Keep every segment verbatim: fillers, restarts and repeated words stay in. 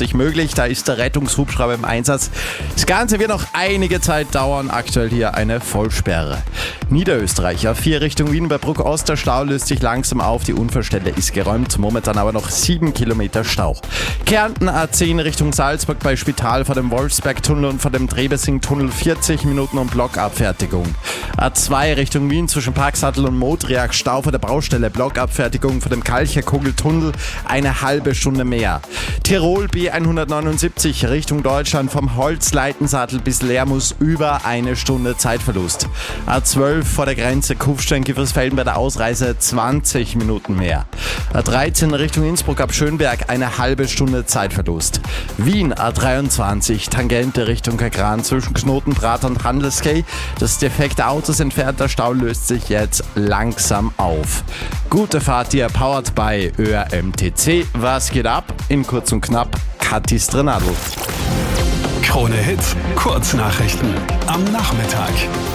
vierzig möglich. Da ist der Rettungshubschrauber im Einsatz. Das Ganze wird noch einige Zeit dauern. Aktuell hier eine Vollsperre. Niederösterreich A vier Richtung Wien bei Bruck Ost. Der Stau löst sich langsam auf. Die Unfallstelle ist geräumt. Momentan aber noch sieben Kilometer Stau. Kärnten A zehn Richtung Salzburg bei Spital vor dem Wolfsbergtunnel und vor dem Trebesing-Tunnel vierzig Minuten und Blockabfertigung. A zwei Richtung Wien zwischen Parksattel und Modriak Stau vor der Baustelle. Blockabfertigung vor dem Kalcherkugeltunnel eine halbe Stunde mehr. Tirol B hundertneunundsiebzig Richtung Deutschland vom Holzleitensattel bis Lermus über eine Stunde Zeitverlust. A zwölf vor der Grenze Kufstein-Giffersfelden bei der Ausreise zwanzig Minuten mehr. A dreizehn Richtung Innsbruck ab Schönberg eine halbe Stunde Zeitverlust. Wien A dreiundzwanzig Tangente Richtung Kagran zwischen Knotenbrat und Handelskay. Das defekte Auto ist entfernt, der Stau löst sich jetzt langsam auf. Gute Fahrt dir, powered by Ö R M T C. Was geht ab? In kurz und knapp, Kathi Strenadl. Krone Hits, Kurznachrichten am Nachmittag.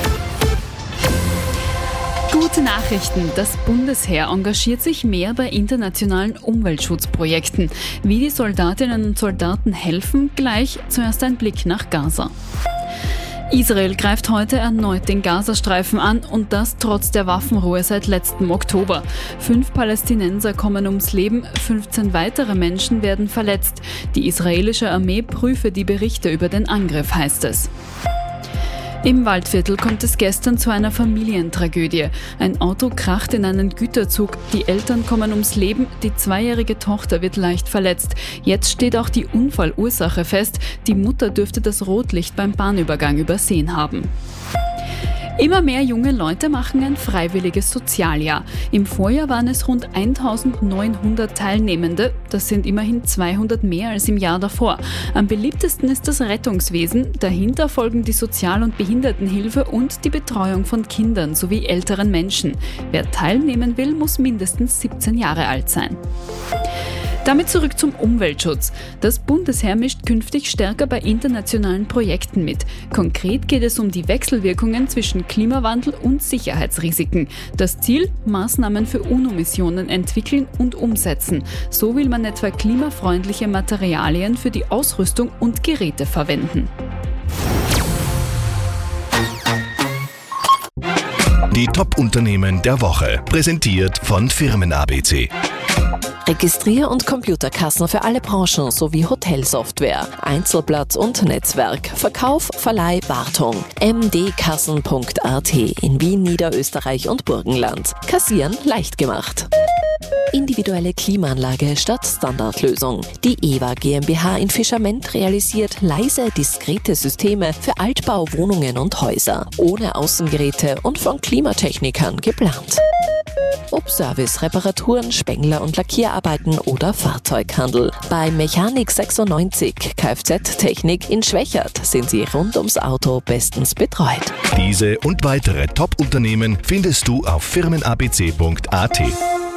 Gute Nachrichten. Das Bundesheer engagiert sich mehr bei internationalen Umweltschutzprojekten. Wie die Soldatinnen und Soldaten helfen, gleich zuerst ein Blick nach Gaza. Israel greift heute erneut den Gazastreifen an und das trotz der Waffenruhe seit letztem Oktober. Fünf Palästinenser kommen ums Leben, fünfzehn weitere Menschen werden verletzt. Die israelische Armee prüfe die Berichte über den Angriff, heißt es. Im Waldviertel kommt es gestern zu einer Familientragödie. Ein Auto kracht in einen Güterzug, die Eltern kommen ums Leben, die zweijährige Tochter wird leicht verletzt. Jetzt steht auch die Unfallursache fest, die Mutter dürfte das Rotlicht beim Bahnübergang übersehen haben. Immer mehr junge Leute machen ein freiwilliges Sozialjahr. Im Vorjahr waren es rund eintausendneunhundert Teilnehmende. Das sind immerhin zweihundert mehr als im Jahr davor. Am beliebtesten ist das Rettungswesen. Dahinter folgen die Sozial- und Behindertenhilfe und die Betreuung von Kindern sowie älteren Menschen. Wer teilnehmen will, muss mindestens siebzehn Jahre alt sein. Damit zurück zum Umweltschutz. Das Bundesheer mischt künftig stärker bei internationalen Projekten mit. Konkret geht es um die Wechselwirkungen zwischen Klimawandel und Sicherheitsrisiken. Das Ziel: Maßnahmen für UNO-Missionen entwickeln und umsetzen. So will man etwa klimafreundliche Materialien für die Ausrüstung und Geräte verwenden. Die Top-Unternehmen der Woche, präsentiert von Firmen A B C. Registrier- und Computerkassen für alle Branchen sowie Hotelsoftware, Einzelblatt und Netzwerk, Verkauf, Verleih, Wartung. m d kassen punkt a t in Wien, Niederösterreich und Burgenland. Kassieren leicht gemacht. Individuelle Klimaanlage statt Standardlösung. Die E W A GmbH in Fischament realisiert leise, diskrete Systeme für Altbau, Wohnungen und Häuser. Ohne Außengeräte und von Klimatechnikern geplant. Ob Service, Reparaturen, Spengler- und Lackierarbeiten oder Fahrzeughandel. Bei Mechanik sechsundneunzig Kfz-Technik in Schwächert sind sie rund ums Auto bestens betreut. Diese und weitere Top-Unternehmen findest du auf firmen a b c punkt a t.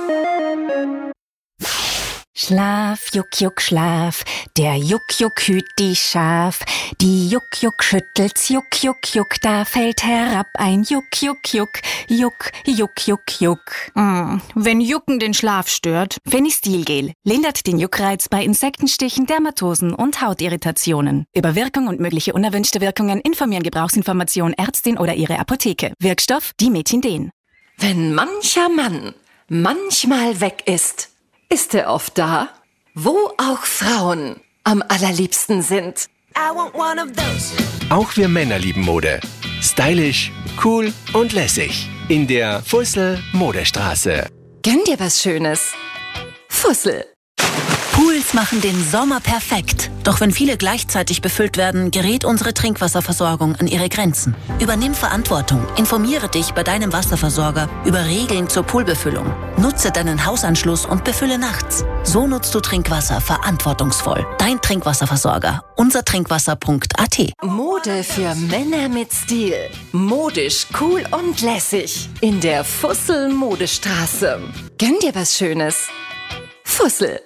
Schlaf, Juck, Juck, Schlaf, der Juck, Juck hüt die Schaf. Die Juck, Juck schüttelt's, Juck, Juck, Juck, da fällt herab ein Juck, Juck, Juck, Juck, Juck, Juck, Juck. Mm, wenn Jucken den Schlaf stört, Fenistilgel lindert den Juckreiz bei Insektenstichen, Dermatosen und Hautirritationen. Über Wirkung und mögliche unerwünschte Wirkungen informieren Gebrauchsinformation Ärztin oder ihre Apotheke. Wirkstoff Dimethinden. Wenn mancher Mann manchmal weg ist, ist er oft da, wo auch Frauen am allerliebsten sind. I want one of those. Auch wir Männer lieben Mode. Stylisch, cool und lässig. In der Fussel Modestraße. Gönn dir was Schönes. Fussel. Pools machen den Sommer perfekt. Doch wenn viele gleichzeitig befüllt werden, gerät unsere Trinkwasserversorgung an ihre Grenzen. Übernimm Verantwortung. Informiere dich bei deinem Wasserversorger über Regeln zur Poolbefüllung. Nutze deinen Hausanschluss und befülle nachts. So nutzt du Trinkwasser verantwortungsvoll. Dein Trinkwasserversorger. unser trinkwasser punkt a t. Mode für Männer mit Stil. Modisch, cool und lässig. In der Fussel Modestraße. Gönn dir was Schönes. Fussel.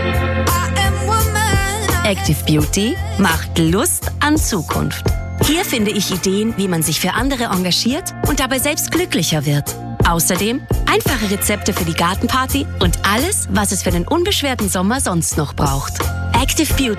Active Beauty macht Lust an Zukunft. Hier finde ich Ideen, wie man sich für andere engagiert und dabei selbst glücklicher wird. Außerdem einfache Rezepte für die Gartenparty und alles, was es für einen unbeschwerten Sommer sonst noch braucht. Active Beauty.